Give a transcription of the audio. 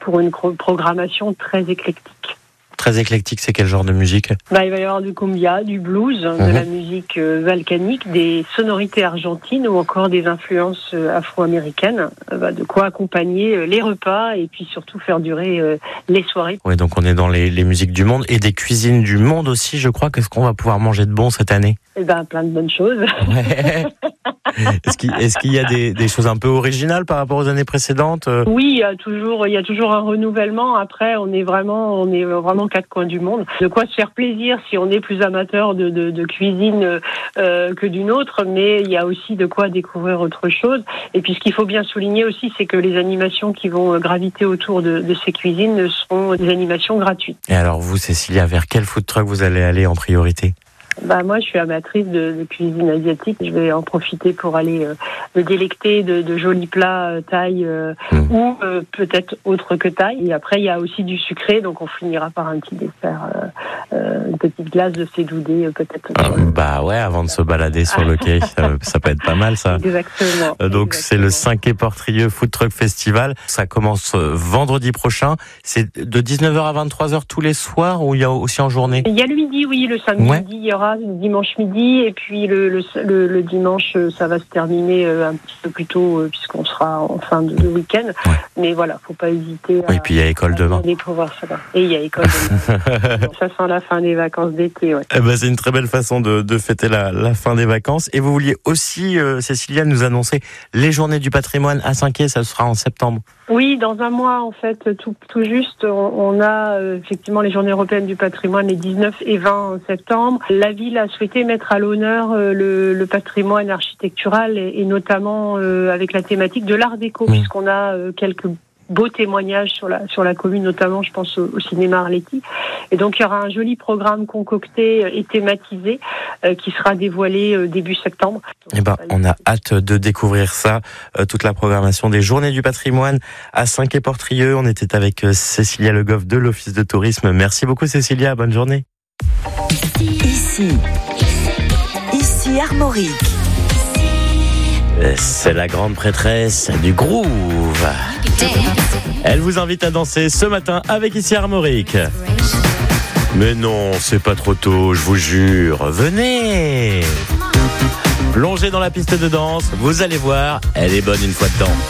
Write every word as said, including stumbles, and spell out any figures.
pour une programmation très éclectique. Très éclectique, c'est quel genre de musique ? Bah, il va y avoir du cumbia, du blues, mmh. de la musique euh, volcanique, des sonorités argentines ou encore des influences euh, afro-américaines. Euh, bah, de quoi accompagner euh, les repas et puis surtout faire durer euh, les soirées. Oui, donc on est dans les, les musiques du monde et des cuisines du monde aussi, je crois. Qu'est-ce qu'on va pouvoir manger de bon cette année ? Eh ben, plein de bonnes choses. Ouais. Est-ce qu'il, est-ce qu'il y a des, des choses un peu originales par rapport aux années précédentes ? Oui, il y a toujours, il y a toujours un renouvellement. Après, on est vraiment, on est vraiment quatre coins du monde. De quoi se faire plaisir si on est plus amateur de, de, de cuisine euh, que d'une autre, mais il y a aussi de quoi découvrir autre chose. Et puis, ce qu'il faut bien souligner aussi, c'est que les animations qui vont graviter autour de, de ces cuisines seront des animations gratuites. Et alors vous, Cécilia, vers quel food truck vous allez aller en priorité ? Bah moi, je suis amatrice de, de cuisine asiatique. Je vais en profiter pour aller euh, me délecter de, de jolis plats euh, thaï euh, mmh. ou euh, peut-être autre que thaï. Et après, il y a aussi du sucré, donc on finira par un petit dessert, euh, euh, une petite glace de fédoudé euh, peut-être. Ah, bah ouais, avant de se balader sur le quai, ça, ça peut être pas mal ça. Exactement. Euh, donc Exactement. C'est le cinq quai Portrieux Food Truck Festival. Ça commence vendredi prochain. C'est de dix-neuf heures à vingt-trois heures tous les soirs ou il y a aussi en journée ? Il y a le midi, oui, le samedi ouais. midi, il y aura le dimanche midi et puis le, le, le, le dimanche ça va se terminer un petit peu plus tôt puisqu'on sera en fin de, de week-end ouais. mais voilà, faut pas hésiter à, oui, et puis il y a école demain découvrir ça et il y a école demain ça sent la fin des vacances d'été ouais. Eh ben, c'est une très belle façon de, de fêter la, la fin des vacances et vous vouliez aussi euh, Cécilia nous annoncer les journées du patrimoine à Cinq-Quay, ça sera en septembre. Oui, dans un mois en fait, tout, tout juste, on, on a euh, effectivement les journées européennes du patrimoine les dix-neuf et vingt septembre. La ville a souhaité mettre à l'honneur euh, le, le patrimoine architectural et, et notamment euh, avec la thématique de l'art déco, mmh. puisqu'on a euh, quelques beaux témoignages sur la sur la commune, notamment je pense au, au cinéma Arletty. Et donc il y aura un joli programme concocté et thématisé euh, qui sera dévoilé euh, début septembre. Eh ben, on a hâte de découvrir ça, euh, toute la programmation des Journées du patrimoine à Cinq-Quay Portrieux. On était avec euh, Cécilia Le Goff de l'Office de tourisme. Merci beaucoup Cécilia, bonne journée. Ici, ici Armorique. C'est la grande prêtresse du groove. Elle vous invite à danser ce matin avec Ici Armorique. Mais non, c'est pas trop tôt, je vous jure. Venez. Plongez dans la piste de danse, vous allez voir, elle est bonne une fois dedans.